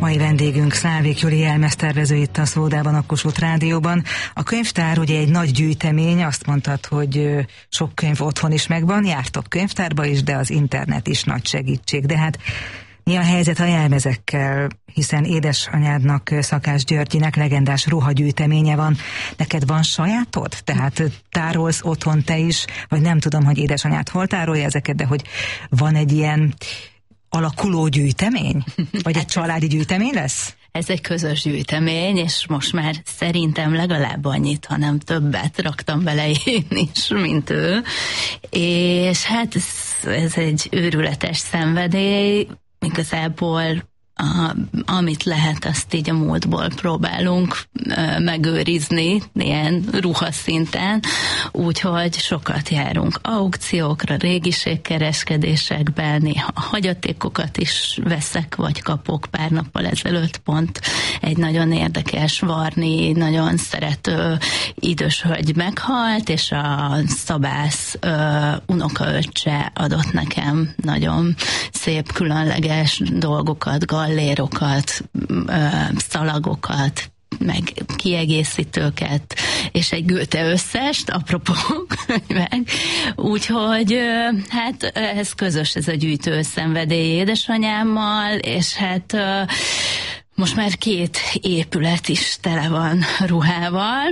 Mai vendégünk Szlávik Juli jelmeztervező itt a Szódában, a Kossuth Rádióban. A könyvtár ugye egy nagy gyűjtemény, azt mondtad, hogy sok könyv otthon is megvan, jártok könyvtárba is, de az internet is nagy segítség. De hát mi a helyzet a jelmezekkel, hiszen édesanyádnak, Szakás Györgyinek legendás ruhagyűjteménye van. Neked van sajátod? Tehát tárolsz otthon te is, vagy nem tudom, hogy édesanyád hol tárolja ezeket, de hogy van egy ilyen alakuló gyűjtemény? Vagy egy családi gyűjtemény lesz? Ez egy közös gyűjtemény, és most már szerintem legalább annyit, hanem többet raktam bele én is, mint ő. És hát ez egy őrületes szenvedély, igazából amit lehet, azt így a múltból próbálunk megőrizni, ilyen ruhaszinten, úgyhogy sokat járunk aukciókra, régiségkereskedésekben, néha hagyatékokat is veszek, vagy kapok. Pár nappal ezelőtt pont egy nagyon érdekes, varni, nagyon szerető idős hölgy meghalt, és a szabász unokaöccse adott nekem nagyon szép, különleges dolgokat, gallérokat, szalagokat, meg kiegészítőket, és egy Goethe összest, apropó meg. Úgyhogy hát ez közös, ez a gyűjtő szenvedély édesanyámmal, és hát most már 2 épület is tele van ruhával,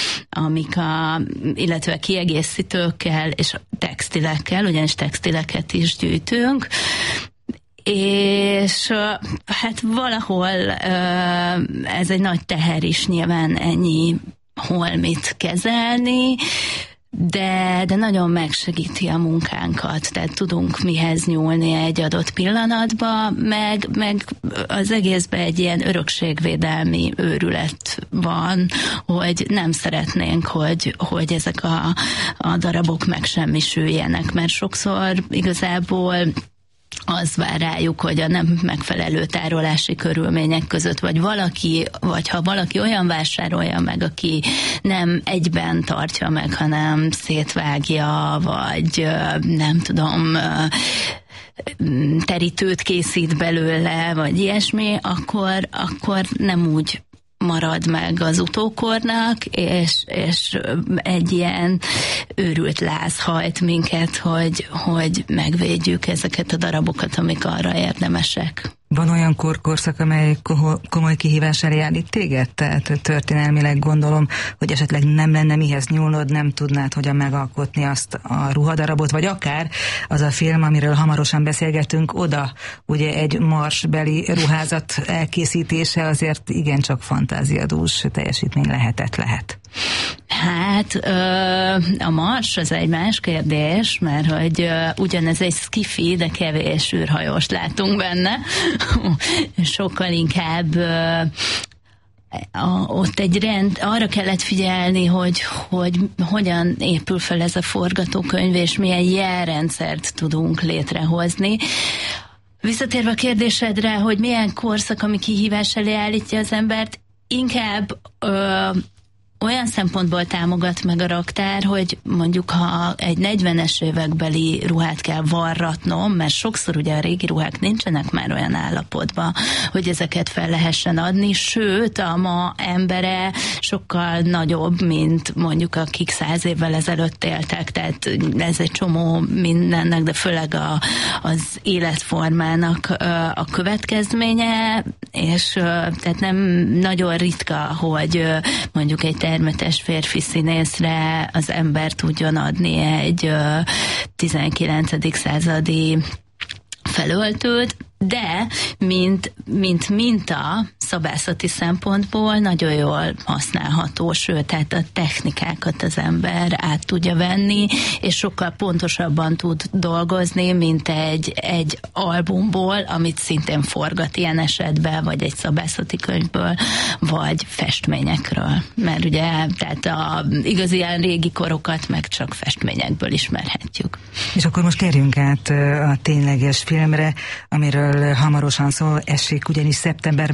illetve kiegészítőkkel és textilekkel, ugyanis textileket is gyűjtünk, és hát valahol ez egy nagy teher is nyilván ennyi holmit kezelni, de nagyon megsegíti a munkánkat, tehát tudunk mihez nyúlni egy adott pillanatban, meg az egészben egy ilyen örökségvédelmi őrület van, hogy nem szeretnénk, hogy ezek a darabok megsemmisüljenek, mert sokszor igazából az vár rájuk, hogy a nem megfelelő tárolási körülmények között, vagy ha valaki olyan vásárolja meg, aki nem egyben tartja meg, hanem szétvágja, vagy nem tudom, terítőt készít belőle, vagy ilyesmi, akkor nem úgy marad meg az utókornak, és egy ilyen őrült láz hajt minket, hogy megvédjük ezeket a darabokat, amik arra érdemesek. Van olyan korszak, amely komoly kihívás elé állít téged? Tehát történelmileg gondolom, hogy esetleg nem lenne mihez nyúlnod, nem tudnád hogyan megalkotni azt a ruhadarabot, vagy akár az a film, amiről hamarosan beszélgetünk, oda ugye egy marsbeli ruházat elkészítése azért igencsak fantáziadús teljesítmény lehet. Hát a Mars az egy más kérdés, mert hogy ugyanez egy skifi, de kevés űrhajóst látunk benne. Sokkal inkább ott egy arra kellett figyelni, hogy hogyan épül fel ez a forgatókönyv, és milyen jelrendszert tudunk létrehozni. Visszatérve a kérdésedre, hogy milyen korszak, ami kihívás elé állítja az embert, inkább olyan szempontból támogat meg a raktár, hogy mondjuk ha egy 40-es évekbeli ruhát kell varratnom, mert sokszor ugye a régi ruhák nincsenek már olyan állapotban, hogy ezeket fel lehessen adni, sőt a ma embere sokkal nagyobb, mint mondjuk akik 100 évvel ezelőtt éltek, tehát ez egy csomó mindennek, de főleg az életformának a következménye, és tehát nem nagyon ritka, hogy mondjuk egy termetes férfi színészre az ember tudjon adni egy 19. századi felöltőt, de mint minta szabászati szempontból nagyon jól használható, sőt, tehát a technikákat az ember át tudja venni, és sokkal pontosabban tud dolgozni, mint egy albumból, amit szintén forgat ilyen esetben, vagy egy szabászati könyvből, vagy festményekről. Mert ugye, tehát igazi ilyen régi korokat meg csak festményekből ismerhetjük. És akkor most térjünk át a tényleges filmre, amiről hamarosan szó esik, ugyanis szeptember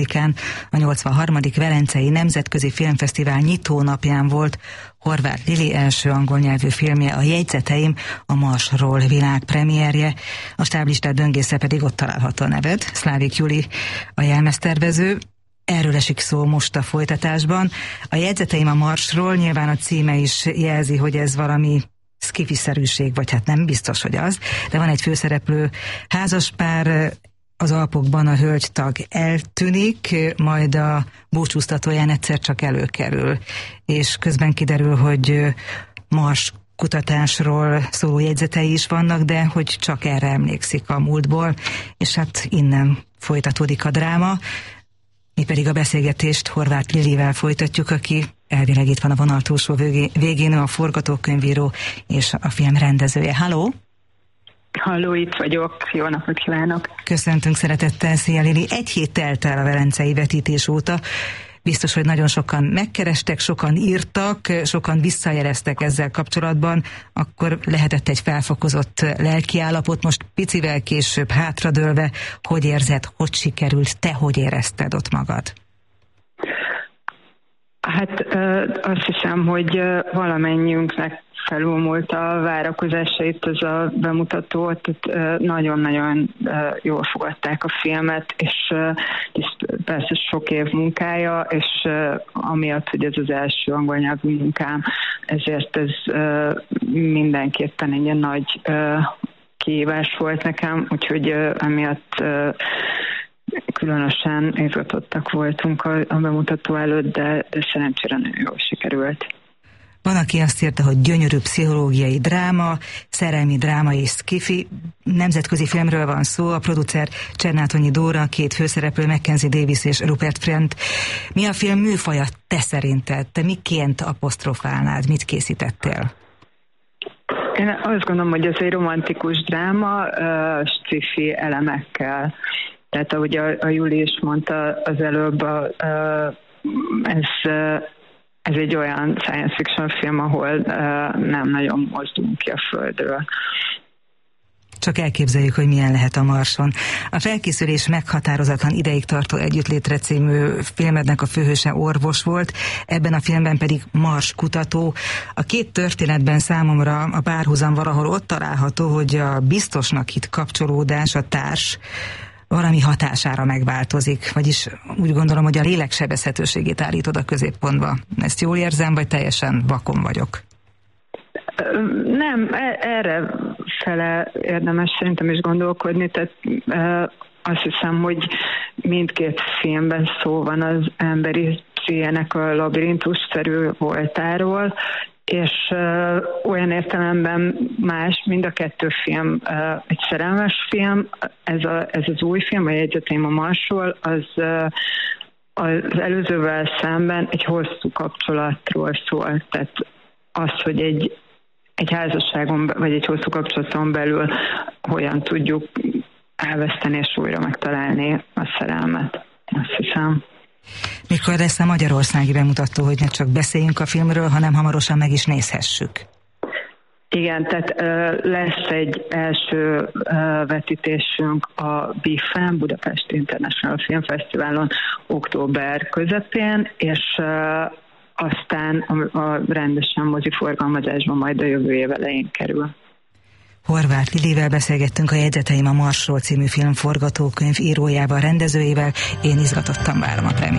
16-án a 83. Velencei Nemzetközi Filmfesztivál nyitónapján volt Horváth Lili első angol nyelvű filmje, a Jegyzeteim, a Marsról világpremierje. A stáblistát böngésze pedig ott található a neved, Szlávik Juli a jelmeztervező. Erről esik szó most a folytatásban. A Jegyzeteim a Marsról, nyilván a címe is jelzi, hogy ez valami szkifiszerűség, vagy hát nem biztos, hogy az, de van egy főszereplő házaspár, az Alpokban a hölgytag eltűnik, majd a búcsúztatóján egyszer csak előkerül, és közben kiderül, hogy Mars kutatásról szóló jegyzetei is vannak, de hogy csak erre emlékszik a múltból, és hát innen folytatódik a dráma. Mi pedig a beszélgetést Horváth Lilivel folytatjuk, aki elvileg itt van a vonal túlsó végén, a forgatókönyvíró és a film rendezője. Halló! Halló, itt vagyok. Jó napot kívánok! Köszöntünk szeretettel, szia Lili! Egy hét telt el a velencei vetítés óta. Biztos, hogy nagyon sokan megkerestek, sokan írtak, sokan visszajeleztek ezzel kapcsolatban. Akkor lehetett egy felfokozott lelkiállapot. Most picivel később hátradőlve, hogy érzed, hogy sikerült, te hogy érezted ott magad? Hát azt hiszem, hogy valamennyiünknek felülmúlt a várakozásait ez a bemutató, tehát nagyon-nagyon jól fogadták a filmet, és persze sok év munkája, és amiatt, hogy ez az első angol nyelvű munkám, ezért ez mindenképpen egy ilyen nagy kihívás volt nekem, úgyhogy emiatt különösen izgatottak voltunk a bemutató előtt, de szerencsére nagyon jól sikerült. Van, aki azt írta, hogy gyönyörű pszichológiai dráma, szerelmi dráma és szkifi. Nemzetközi filmről van szó, a producer Csernátonyi Dóra, két főszereplő, Mackenzie Davis és Rupert Friend. Mi a film műfaja te szerinted? Te miként apostrofálnád? Mit készítettél? Én azt gondolom, hogy ez egy romantikus dráma, sci-fi elemekkel. Tehát ahogy a Juli is mondta az előbb, ez egy olyan science fiction film, ahol nem nagyon mozdulunk ki a Földről. Csak elképzeljük, hogy milyen lehet a Marson. A felkészülés meghatározatlan ideig tartó Együttlétre című filmednek a főhőse orvos volt, ebben a filmben pedig Mars kutató. A két történetben számomra a párhuzam valahol ott található, hogy a biztosnak hitt kapcsolódás, a társ valami hatására megváltozik, vagyis úgy gondolom, hogy a lélek sebezhetőségét állítod a középpontba. Ezt jól érzem, vagy teljesen vakon vagyok? Nem, erre fele érdemes szerintem is gondolkodni, tehát azt hiszem, hogy mindkét filmben szó van az emberi pszichének a labirintusszerű voltáról, és olyan értelemben más, mind a kettő film egy szerelmes film, ez az új film, a Jegyzeteim a Marsról, az előzővel szemben egy hosszú kapcsolatról szól, tehát az, hogy egy házasságon, vagy egy hosszú kapcsolaton belül hogyan tudjuk elveszteni és újra megtalálni a szerelmet, azt hiszem. Mikor lesz a magyarországi bemutató, hogy ne csak beszéljünk a filmről, hanem hamarosan meg is nézhessük? Igen, tehát lesz egy első vetítésünk a BIFF-en, Budapest International Film Fesztiválon október közepén, és aztán a rendesen moziforgalmazásban majd a jövő év elején kerül. Horváth Lilivel beszélgettünk, a Jegyzeteim a Marsról című film forgatókönyv írójával, rendezőjével. Én izgatottan várom a premiért.